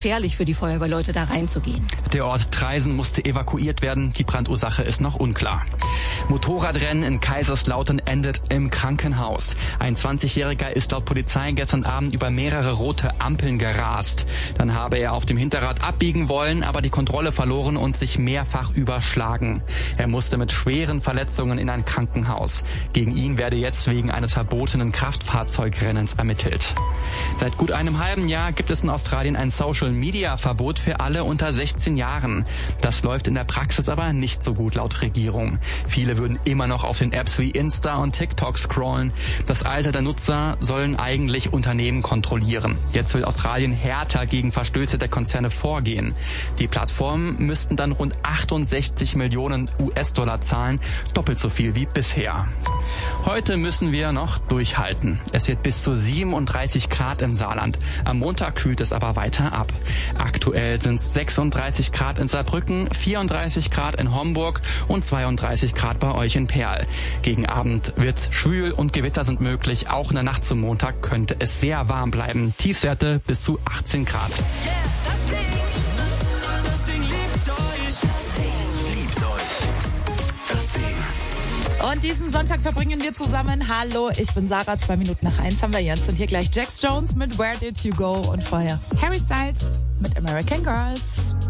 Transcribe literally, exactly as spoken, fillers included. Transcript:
gefährlich für die Feuerwehrleute, da reinzugehen. Der Ort Traisen musste evakuiert werden. Die Brandursache ist noch unklar. Motorradrennen in Kaiserslautern endet im Krankenhaus. Ein zwanzigjähriger ist laut Polizei gestern Abend über mehrere rote Ampeln gerast. Dann habe er auf dem Hinterrad abbiegen wollen, aber die Kontrolle verloren und sich mehrfach überschlagen. Er musste mit schweren Verletzungen in ein Krankenhaus. Gegen ihn werde jetzt wegen eines verbotenen Kraftfahrzeugrennens ermittelt. Seit gut einem halben Jahr gibt es in Australien ein Social-Media-Verbot für alle unter sechzehn Jahren. Das läuft in der Praxis aber nicht so gut laut Regierung. Viele würden immer noch auf den Apps wie Insta und TikTok scrollen. Das Alter der Nutzer sollen eigentlich Unternehmen kontrollieren. Jetzt will Australien härter gegen Verstöße der Konzerne vorgehen. Die Plattformen müssten dann rund achtundsechzig Millionen U S-Dollar zahlen, doppelt so viel wie bisher. Heute müssen wir noch durchhalten. Es wird bis zu siebenunddreißig Grad im Saarland. Am Montag kühlt es aber weiter ab. Aktuell sind es sechsunddreißig Grad in Saarbrücken, vierunddreißig Grad in Homburg und zweiunddreißig Grad bei euch in Perl. Gegen Abend wird's schwül und Gewitter sind möglich. Auch in der Nacht zum Montag könnte es sehr warm bleiben. Tiefstwerte bis zu achtzehn Grad. Yeah, das Ding, das Ding liebt euch. Das Ding liebt euch. Das Ding. Und diesen Sonntag verbringen wir zusammen. Hallo, ich bin Sarah. Zwei Minuten nach eins haben wir jetzt. Und hier gleich Jax Jones mit Where Did You Go? Und vorher Harry Styles mit American Girls.